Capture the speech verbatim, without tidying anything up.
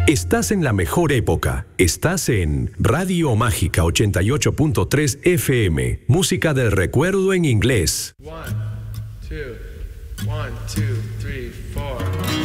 Estás en la mejor época. Estás en Radio Mágica ochenta y ocho punto tres F M. Música del recuerdo en inglés. One, two, one, two, three, four.